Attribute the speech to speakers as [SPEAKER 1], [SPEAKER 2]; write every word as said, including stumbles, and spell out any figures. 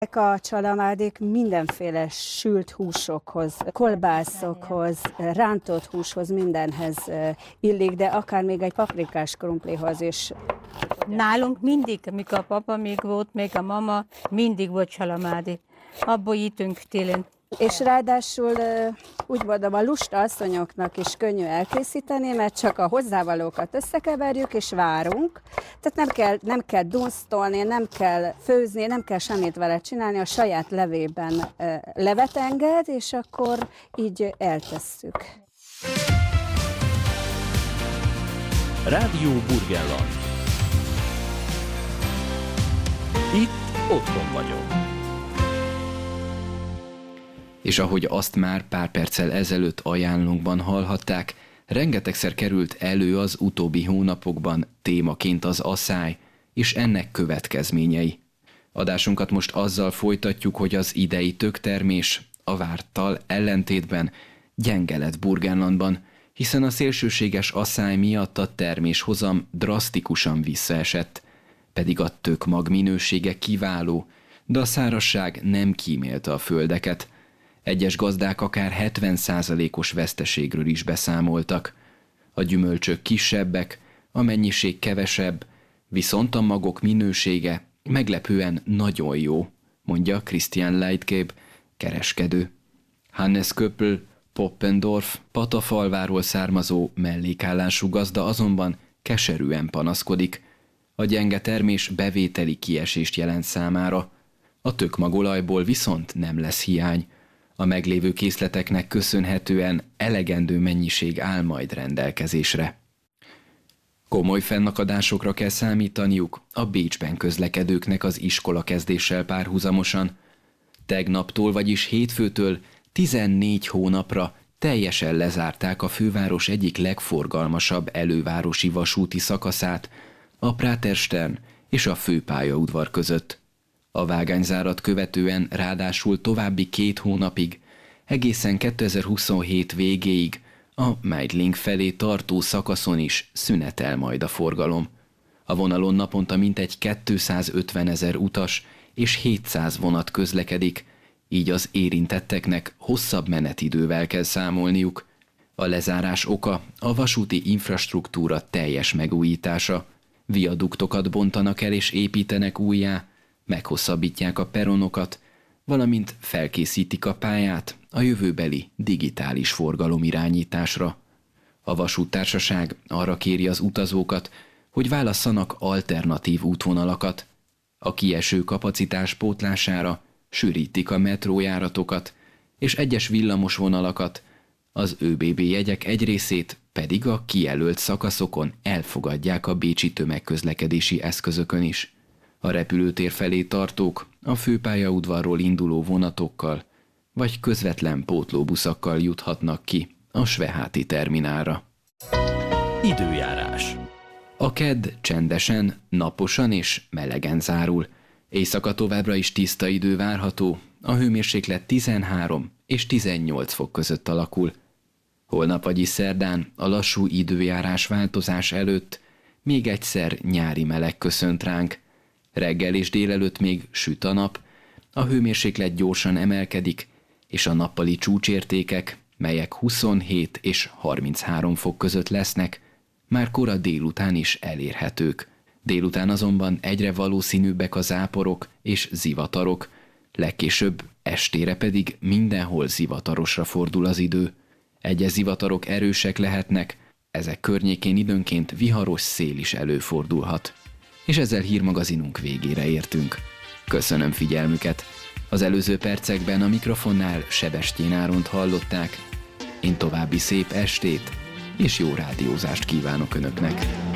[SPEAKER 1] A csalamádék mindenféle sült húsokhoz, kolbászokhoz, rántott húshoz, mindenhez illik, de akár még egy paprikás krumplihoz is.
[SPEAKER 2] Nálunk mindig, amikor a papa még volt, még a mama, mindig volt csalamádé. Abból ítünk télen.
[SPEAKER 1] És ráadásul úgy mondom, a lusta asszonyoknak is könnyű elkészíteni, mert csak a hozzávalókat összekeverjük és várunk. Tehát nem kell, nem kell dunsztolni, nem kell főzni, nem kell semmit vele csinálni, a saját levében levet enged, és akkor így eltesszük.
[SPEAKER 3] Rádió Burgenland. Itt otthon vagyok.
[SPEAKER 4] És ahogy azt már pár perccel ezelőtt ajánlónkban hallhatták, rengetegszer került elő az utóbbi hónapokban témaként az aszály és ennek következményei. Adásunkat most azzal folytatjuk, hogy az idei töktermés a várttal ellentétben gyenge lett Burgenlandban, hiszen a szélsőséges aszály miatt a terméshozam drasztikusan visszaesett, pedig a tökmag minősége kiváló, de a szárazság nem kímélte a földeket. Egyes gazdák akár hetven százalékos veszteségről is beszámoltak. A gyümölcsök kisebbek, a mennyiség kevesebb, viszont a magok minősége meglepően nagyon jó, mondja Christian Leitgeb, kereskedő. Hannes Köppl, Poppendorf, Patafalváról származó mellékállású gazda azonban keserűen panaszkodik. A gyenge termés bevételi kiesést jelent számára. A tökmagolajból viszont nem lesz hiány. A meglévő készleteknek köszönhetően elegendő mennyiség áll majd rendelkezésre. Komoly fennakadásokra kell számítaniuk a Bécsben közlekedőknek az iskola kezdéssel párhuzamosan. Tegnaptól, vagyis hétfőtől tizennégy hónapra teljesen lezárták a főváros egyik legforgalmasabb elővárosi vasúti szakaszát, a Praterstern és a főpályaudvar között. A vágányzárat követően ráadásul további két hónapig, egészen kétezer-huszonhét végéig a Meidling felé tartó szakaszon is szünetel majd a forgalom. A vonalon naponta mintegy kétszázötvenezer utas és hétszáz vonat közlekedik, így az érintetteknek hosszabb menetidővel kell számolniuk. A lezárás oka a vasúti infrastruktúra teljes megújítása. Viaduktokat bontanak el és építenek újjá, meghosszabbítják a peronokat, valamint felkészítik a pályát a jövőbeli digitális forgalomirányításra. A vasúttársaság arra kéri az utazókat, hogy válasszanak alternatív útvonalakat. A kieső kapacitás pótlására sűrítik a metrójáratokat és egyes villamosvonalakat, az ÖBB jegyek egy részét pedig a kijelölt szakaszokon elfogadják a bécsi tömegközlekedési eszközökön is. A repülőtér felé tartók a főpályaudvarról induló vonatokkal vagy közvetlen pótlóbuszakkal juthatnak ki a Sveháti terminálra.
[SPEAKER 3] Időjárás.
[SPEAKER 4] A kedd csendesen, naposan és melegen zárul. Éjszaka továbbra is tiszta idő várható, a hőmérséklet tizenhárom és tizennyolc fok között alakul. Holnap, vagyis szerdán, a lassú időjárás változás előtt még egyszer nyári meleg köszönt ránk. Reggel és délelőtt még süt a nap, a hőmérséklet gyorsan emelkedik, és a nappali csúcsértékek, melyek huszonhét és harminchárom fok között lesznek, már kora délután is elérhetők. Délután azonban egyre valószínűbbek a záporok és zivatarok, legkésőbb estére pedig mindenhol zivatarosra fordul az idő. Egyes zivatarok erősek lehetnek, ezek környékén időnként viharos szél is előfordulhat. És ezzel hírmagazinunk végére értünk. Köszönöm figyelmüket! Az előző percekben a mikrofonnál Sebestyén Áront hallották. Én további szép estét és jó rádiózást kívánok Önöknek!